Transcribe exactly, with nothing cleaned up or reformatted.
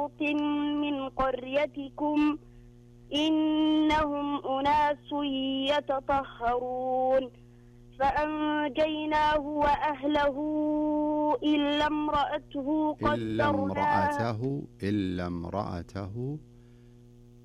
لوط من قريتكم إنهم أناس يتطهرون فأنجيناه وأهله إلا امرأته إلا قدرناها امرأته إلا امرأته